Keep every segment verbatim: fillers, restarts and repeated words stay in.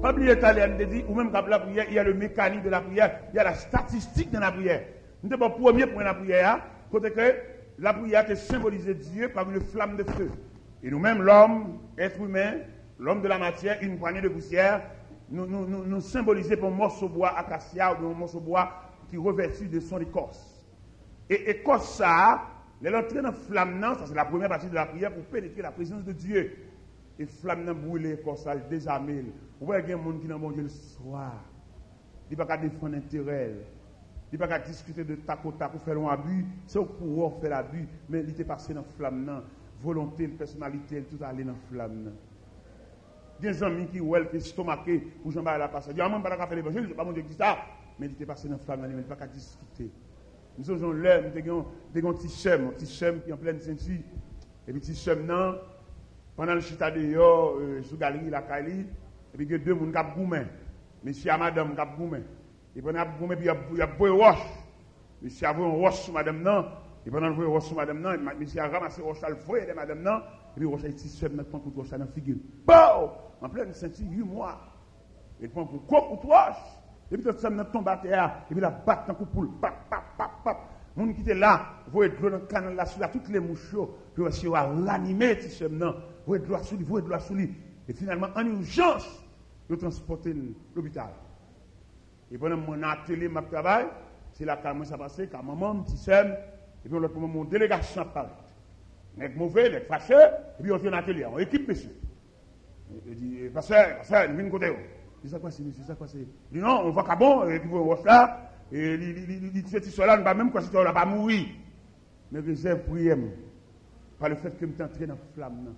pas oublier italien de dit ou même quand la prière, il y a le mécanisme de la prière, il y a la statistique de la prière. Nous sommes le premier point de la prière, côté que la prière est symbolisée Dieu par une flamme de feu. Et nous-mêmes, l'homme, être humain, l'homme de la matière, une poignée de poussière, nous nous, nous, nous symbolisons par un morceau de bois acacia ou un morceau de bois qui revêtu de son écorce. Et écorce ça, l'entrée dans la flamme, ça c'est la première partie de la prière pour pénétrer la présence de Dieu. Et flamme n'a brûlé, écorce ça, désarmé. Vous voyez qu'il y a des gens qui n'ont pas Dieu le soir. Il n'y a pas qu'à défendre l'intérêt. Il n'y a pas qu'à discuter de tac au tac pour faire un abus. C'est au pouvoir faire l'abus, mais il était passé dans la flamme. Volonté, personnalité, tout aller dans la flamme. Il y a des amis qui ont été stomaqués pour Jean-Baptiste la passer. Il y a un monde qui a fait l'évangile, je ne sais pas mon Dieu qui ça, mais il était passé dans la flamme, il n'y a pas qu'à discuter. Nous sommes là, nous avons un petit chème, un petit chème qui est en pleine ceinture. Et puis, petit chème, non, pendant le chita dehors, euh, sous la galerie, la Kali, et puis il y a deux personnes qui ont goumé. Monsieur et madame qui ont goumé. Et pendant que goumé, puis il y a un roche. Monsieur a vu un roche sur madame, non. Et pendant que le roche sur madame, non, monsieur a ramassé le roche à le fouet de madame, non. Et puis le roche a été chème, maintenant, pour le roche dans la figure. Bon! En pleine ceinture, huit mois. Et puis, pour quoi, pour roche? Et puis, ça me tombe à terre, et puis la batte dans le poule, pap, pap, pap, pap. Les gens qui étaient là, vous êtes dans le canal là, sur toutes les mouches, puis vous allez l'animer, vous êtes droit sous lui, vous êtes droit sous lui. Et finalement, en urgence, vous transportez l'hôpital. Et pendant mon atelier, mon travail, c'est là que ça passé, quand maman, petit sème, et puis on a pour mon délégation apparaît. Les mauvais, les fâcheux, et puis on fait un atelier, on équipe, monsieur. Il dit, pasteur, pasteur, viens côté. Il dit, ça quoi c'est, monsieur, ça quoi c'est. Il dit, non, on va qu'à bon, et puis on va là. Et il fait tout cela, même quand il ne va pas mourir. Mais réserve prière par le fait que je suis entré dans la flamme.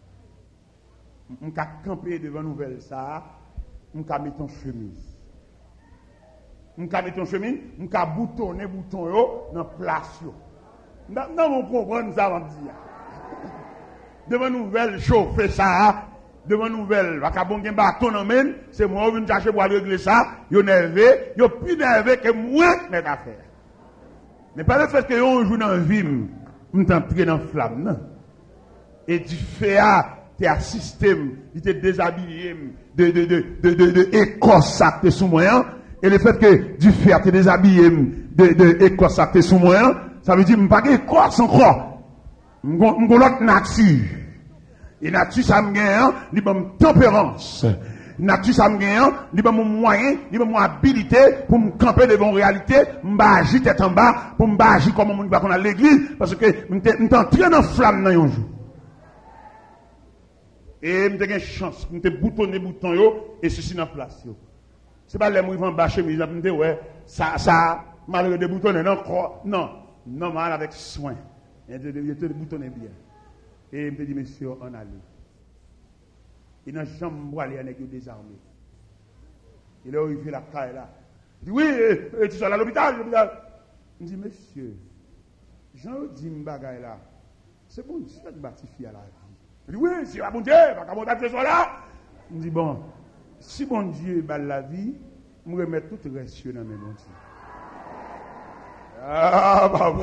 Je suis campé devant la nouvelle, ça. Je suis mis en chemise. Je suis mis en chemise, je suis boutonné, bouton dans la place. Non, on comprend ça avant de dire. Devant la nouvelle, chauffer ça. Devant nouvelle, va bon gen bâton en main, c'est moi qui viens chercher pour régler ça, yo nervé, yo plus nervé que moi met affaire. Mais pas le fait que yo joue dans vie, m'tan pris dans flamme non. Et du fait à t'es assisté, il t'est déshabillé de de de de de, de écorce ça que sous moi et le fait que du fait t'es déshabillé de de écorce ça que sous moi, ça veut dire m'pas écorce encore. M'gon l'autre nature. Et nature, ça me gagne, il y a une tempérance. Nature, ça me gagne, il y a mon moyen, il y a mon habilité pour me camper devant la réalité, me agir tête en bas, pour me agir comme on va à l'église, parce que je suis entré dans la flamme dans un jour. Et je une chance, je suis boutonné, bouton, et ceci dans la place. Ce n'est pas les mots qui vont bâcher, mais ils disent, ouais, ça, ça, malgré des boutons, non, non, non, mal avec soin. Et de boutonner bien. Et il me dit, monsieur, on a lu. Il n'a jamais boit les années désarmés. Il est arrivé la caille là. Il dit, oui, tu es à l'hôpital, l'hôpital. Il me dit, monsieur, Jean dit m'bagaille là. C'est bon Dieu qui bâtifie à la vie. Il dit, oui, c'est la bon Dieu, pas qu'à monter ce soir là. Il me dit, bon, si bon Dieu bat la vie, je vais remettre tout le reste dans mes bon Dieu. Ah, papa.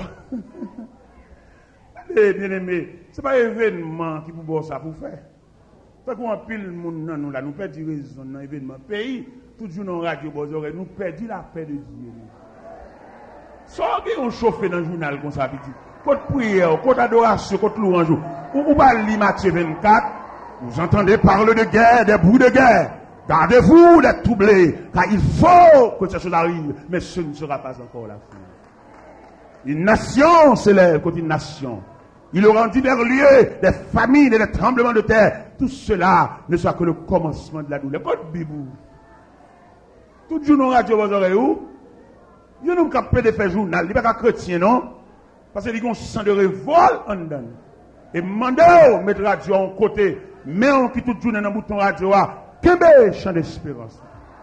Bien aimé, ce n'est pas un événement qui peut ça pour faire. Tant qu'on a pile le monde, nous là, nous perdons raison dans l'événement. Pays, tout le jour dans la radio, nous perdons la paix de Dieu. Soit on chauffe dans le journal comme ça, petit. Côte prière, côte adoration, côte louange. Ou pas lire Matthieu vingt-quatre, vous entendez parler de guerre, des bruits de guerre. Gardez-vous d'être troublés, car il faut que ces choses arrivent, mais ce ne sera pas encore la fin. Une nation s'élève contre une nation. Il aura en divers lieux des famines et des tremblements de terre. Tout cela ne sera que le commencement de la douleur. Votre Bible. Tout le jour, nous radio, vous aurez où? Il y a un capé de faire journal. Il n'y a pas chrétien, non? Parce qu'il y a un sang de révolte en dedans. Et demandez, mettre radio en côté. Mais on qui tout le jour dans le bouton radio, qu'est-ce chant d'espérance?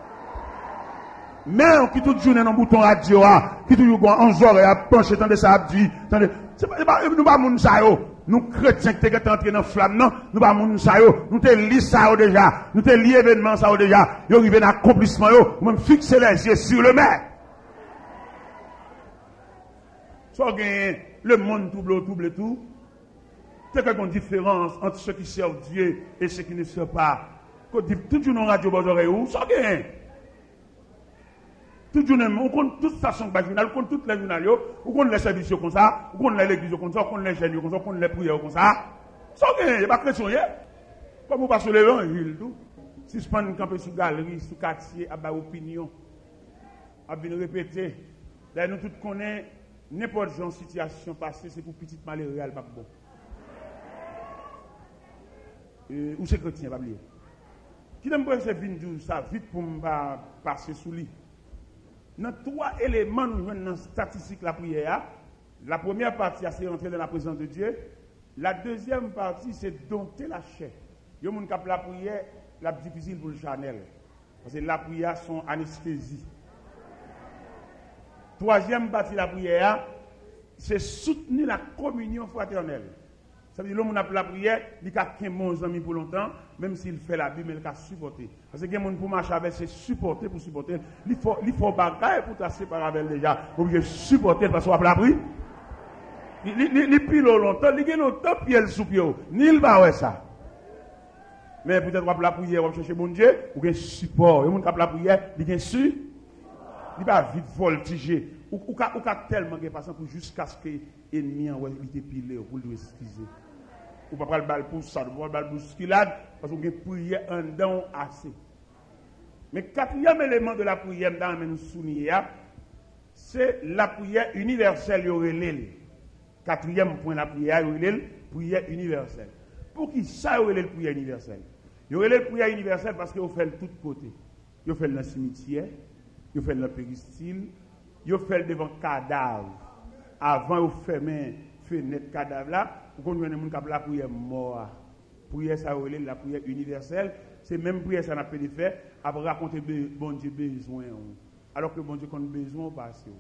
Mais on qui tout le jour dans le bouton radio, qui tout le jour en onze heures et à pencher, tendez ça, dit, tendez. Nous pas moun sa yo, nous chrétiens qui sont entrés dans la flamme, non, nous pas moun sa yo, nous te lis ça déjà, nous te lis événement ça déjà, yo arrivé dans l'accomplissement yo, même fixer les yeux sur le maire. Soit le monde double, double tout, c'est qu'il y a une différence entre ceux qui servent Dieu et ceux qui ne servent pas. Qu'on dit tout jour dans radio bordel où ça gagne. Tout jour on compte toute station de journal, on compte toutes les journaux, on compte les services comme ça, on compte l'église comme ça, on compte les chaînes comme ça, on compte les prières comme ça. Ça gagne, il y a pas chrétien. Comme on passe sur l'évangile tout. Suspendre camper sur galerie, sur quartier, à bas opinion. À bien répéter. Là nous tous connaissons n'importe quelle situation passée, c'est pour petite malheur réel pas bon. Euh, ou c'est chrétien, pas oublier. Qui n'aime pas ce vin ça vite pour me passer sous lui. Dans trois éléments nous jouons dans la statistique la prière. La première partie c'est entrer dans la présence de Dieu. La deuxième partie c'est dompter la chair. Il y a des gens qui la prière, la difficile pour le Chanel. Parce que la prière sont anesthésie. Troisième partie de la prière, c'est soutenir la communion fraternelle. Ça veut dire que l'homme a la prière, il a quinze bons amis pour longtemps, même s'il fait la Bible, il a supporté. Parce que les gens pour marcher avec, c'est supporter pour supporter. Il faut, il faut bagaille pour te séparer avec déjà. Vous pouvez supporter parce qu'on a la prière. Il pile longtemps, il a longtemps, puis il sous pied. Ni il va ouais ça. Mais peut-être qu'on a la prière, on va chercher bon Dieu, ou un support. Il y a des la prière, il a un support. Il va vite voltiger. Ou ou tellement de patience pour jusqu'à ce que l'ennemi en ouais il pilé pour lui excuser. Ou pas le bal pour ça, ou pas le bousculade parce qu'on a prière en dedans assez. Mais quatrième élément de la prière dans nous souligner, c'est la prière universelle yorelel. Quatrième point de la prière yorelel, prière universelle. Pour qui ça yorelel prière universelle? Yorelel prière universelle parce qu'on fait de tous côtés. On fait dans le cimetière, on fait dans le péristyle, on fait devant cadavre. Avant de fermer fenêtre cadavre là, pour qu'on ait des gens qui la prière mort. Prière ça la prière universelle, c'est même prière ça n'a pas de fait après raconter bon Dieu besoin. Alors que bon Dieu quand besoin pas c'est.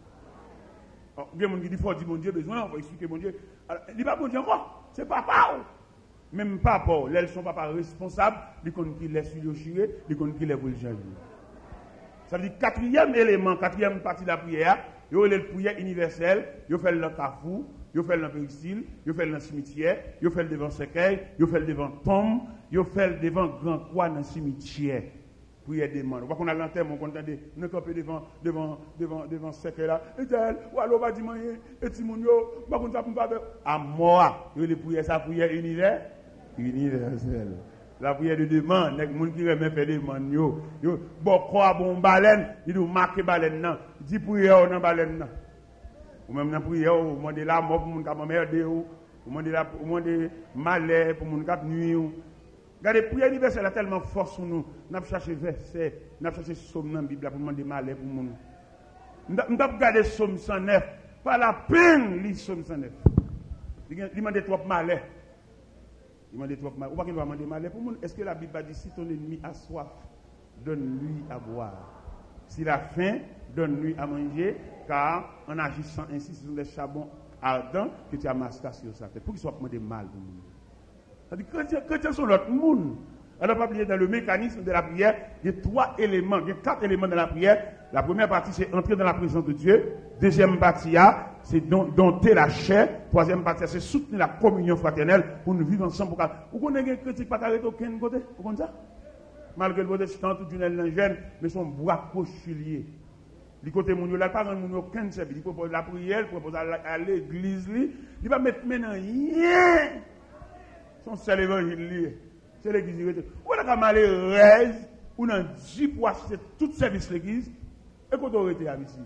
Alors bien mon qui dit faut dire bon Dieu besoin, on va expliquer bon Dieu. Il pas bon Dieu encore, c'est papa. Même papa, elles sont papa responsables, ils connaissent qui laisse le chier, ils connaissent qui les pour le janvier. Ça veut dire quatrième élément, quatrième partie de la prière, il y a la prière universelle, il fait le cafou, il fait le péristyle, il fait le cimetière, il fait le devant cercueil, il fait le devant tombe, il fait le devant grand croix dans le cimetière. Prière demande. On va qu'on a l'enterrement, on entend nous camper devant devant devant devant cercueil là. Et tel, ou alors va dire manger, et timonio, va qu'on ça pour pas à moi, il les prières ça prière universelle, universelle. La prière de demande, les gens qui remettent faire des demandes, yo, yo, bon, quoi, bon, baleine, il doit marquer baleine, non, dit prière dans baleine, non. Ou même dans prière, ou demandez la mort pour moun qui merde, ou demandez la, ou demandez malheur pour moun qui nuit. Regardez, prière universelle a tellement force sur nous. Nous avons cherché verset, nous avons cherché somme dans la Bible pour demander malheur pour moun. Nous avons regardé somme cent neuf, pas la peine, lit somme cent neuf. Il demande trop malheur. Il m'a dit trop mal. Ou pas qu'il va demander mal pour monde. Est-ce que la Bible dit si ton ennemi a soif, donne-lui à boire. S'il a faim, donne-lui à manger, car en agissant ainsi, ce sont des charbons ardents que tu amasses sur sa tête. Pour qu'il soit demandé mal pour monde. C'est-à-dire que chrétiens sont l'autre monde. Alors, pas oublier dans le mécanisme de la prière, il y a trois éléments, il y a quatre éléments dans la prière. La première partie, c'est entrer dans la présence de Dieu. Deuxième partie, c'est dompter la chair. Troisième partie, c'est soutenir la communion fraternelle pour nous vivre ensemble. Vous connaissez un critique pas arrêté aucun côté? Vous connaissez ça? Malgré le protestant, tout une jeune, mais son bras pochulier. Du côté mon là, pas grand monde aucun service. Il propose la prière, il propose à l'église, il va mettre maintenant rien. Son seul évangile. C'est l'église. Ou on a malheureuse, ou on a dix pour acheter tout service l'église, et qu'on aurait été ici.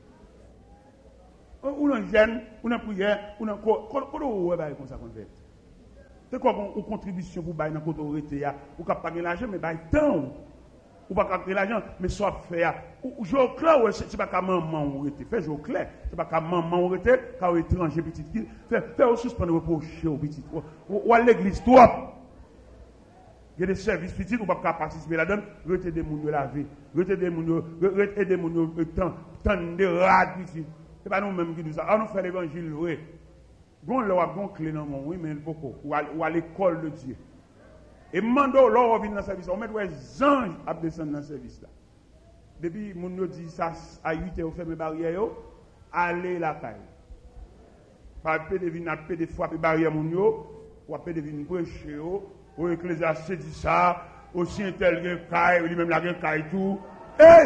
Ou on jeune, ou on prière, ou on quoi, qu'on aurait comme ça qu'on fait. C'est quoi une contribution pour bailler dans côté autorité, ou pas payer l'argent, mais bailler temps. Ou pas payer l'argent, mais soit faire. Ou je clair, c'est pas comme maman ou été. Fait je clair, c'est pas comme maman ou été, quand étranger petit qui fait faire suspendre reprocher au petit. Ou à l'église toi. Il y a des services petits ou pas participer là-dedans, rete des moun yo laver, rete des moun yo, rete des moun yo temps, temps de rad ici. C'est pas nous mêmes qui nous ça. On nous fait l'évangile oui. Gon là gon clé dans mon oui mais il beaucoup ou à l'école de Dieu. Et mando là on vient dans service, on met ouais anges à descendre dans service là. Depuis moun yo dit ça à huit heures fermer barrière yo, aller la caille. Pas peut deviner peut des fois barrière moun yo, ou peut deviner prêcher yo. Ou Ecclésiaste dit ça, aussi un tel gen caille, lui-même la gen caille tout. Hey!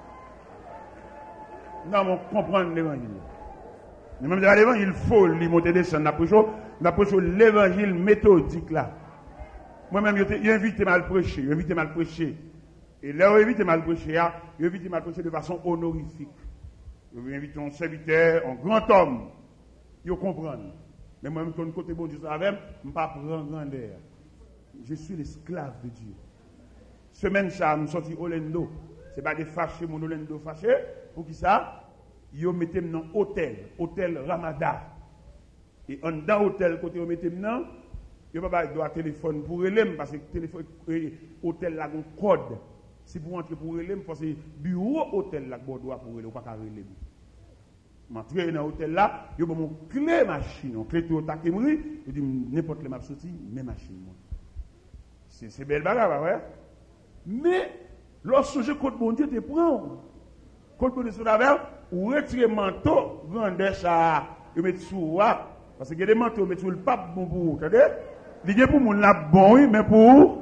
Non, on comprend l'évangile. Nous-mêmes, l'évangile faut lui monter des scènes. N'approche l'évangile méthodique là. Moi-même, j'ai invité mal prêcher, j'ai invité mal prêcher. Et là, j'ai invité mal prêcher, j'ai invité mal prêcher de façon honorifique. J'ai invité un serviteur, un grand homme. Ils comprennent. Mais moi-même, quand côté bon Dieu, je ne vais pas prendre grandeur. Je suis l'esclave de Dieu. Semaine ça, nous sortis Orlando. Ce n'est pas des fâchés, mon Orlando fâché. Pour qui ça? Ils mettent dans hôtel, hôtel Ramada. Et en dans hôtel, côté ils mettent dans, ils ne pas doit téléphone pour relève parce que téléphone, hôtel là, un code. Si vous entrez pour relève, parce que bureau hôtel là, vous doit pour relève, pas qu'à relève. M'entrer dans l'hôtel là, il y a mon clé machine, clé tout au taquemerie, je dis n'importe les m'a sorti, même machine. C'est belle bagarre, ouais. Mais, lorsque je compte mon Dieu, tu prends. Quand tu es sur la verre, ou retirer le manteau, vendez ça, et mettre sous roi. Parce que les manteaux, mettre sous le pape, bon pour vous, entendez? Il y a pour mon la bon, oui, mais pour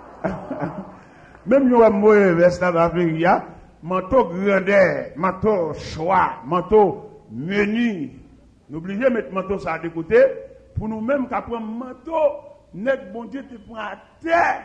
même si on a mauvais veste là, dans manteau grandeur, manteau choix, manteau menu. N'oubliez pas de mettre manteau ça de côté, pour nous-mêmes, qu'après manteau, net bon Dieu te prend à terre.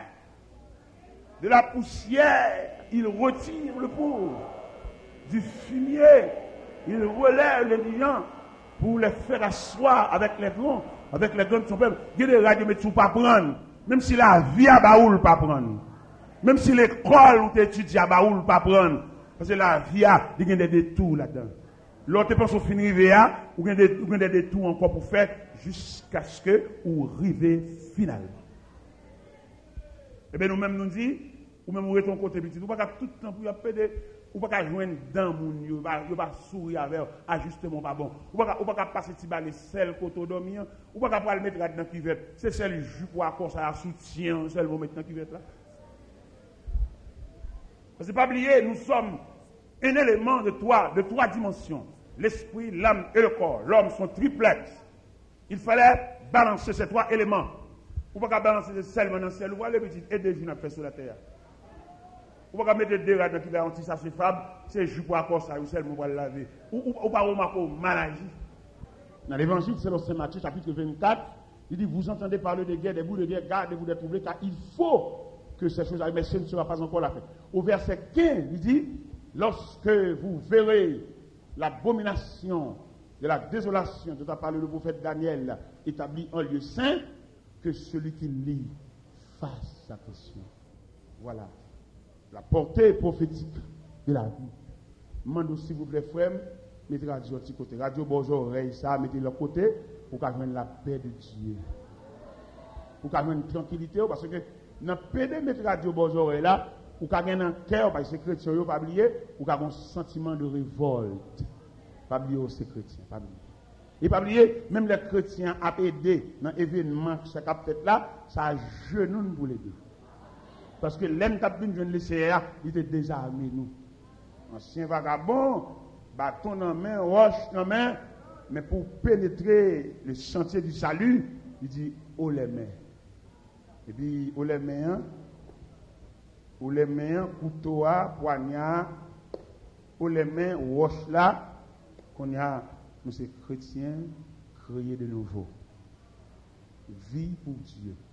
De la poussière, il retire le pauvre. Du fumier, il relève les lions pour les faire asseoir avec les grands, avec les grands de son peuple. Il y a des radios, mais tu ne peux pas prendre. Même si la vie à Baoul, pas prendre. Même si l'école où tu étudies à Baoul, pas prendre. Parce que la vie, il y a des détours là-dedans. L'autre pense au fin rivé, ou il y a des détours encore pour faire jusqu'à ce que vous arrivez finalement. Eh bien, nous-mêmes nous disons, ou même nous ton côté petit, nous ne pouvons pas tout le temps pour y appeler. Ou pas joindre dans mon yo, yo pas sourire avec ajustement pas bon. Ou pas ou pas passer ti balé sel côté dormir, ou pas pas le mettre dans cuvette. C'est celle jupe ou encore ça soutien, celle vous mettre dans cuvette là. Parce que pas oublier, nous sommes un élément de trois de trois dimensions. L'esprit, l'âme et le corps. L'homme sont triplex. Il fallait balancer ces trois éléments. Ou pas balancer seulement dans celle, ou les petits et des jours fait sur la terre. Ou pas mettre des rats qui va anti-sachet fable, c'est juste pour accord ça, ou seulement pour le laver. Ou pas remarquer maladie. Dans l'évangile, c'est dans Saint Matthieu, chapitre vingt-quatre, il dit, vous entendez parler de guerre, des bouts de guerre, gardez-vous des troubles, car il faut que ces choses arrivent, mais ce ne sera pas encore la fête. Au verset quinze, il dit, lorsque vous verrez l'abomination de la désolation dont a parlé le prophète Daniel, établi en lieu saint, que celui qui lit fasse sa question. Voilà. La portée prophétique de la vie. Mande s'il vous plaît, frère, mettez la radio de côté. Radio bonne oreille, ça, mettez le côté pour qu'on ait la paix de Dieu. Pour qu'on ait une tranquillité, parce que dans le P D, mettre la radio bonne oreille là, pour qu'on ait un cœur, parce que les chrétiens n'ont pas oublié, pour qu'on ait un sentiment de révolte. Pas oublier ces chrétiens, pas oublier. Et pas oublier, même les chrétiens ont aidé dans l'événement, ce cap-tête là, ça a genou pour l'aider. Parce que l'homme qui a vu le C A, il était désarmé, nous. Ancien vagabond, bâton dans la main, roche dans la main, mais pour pénétrer le chantier du salut, il dit, oh les mains. Et puis, oh les mains, oh les mains, couteau, poignard, oh les mains, roche là, qu'on y a, nous, ces chrétiens, créés de nouveau. Vie pour Dieu.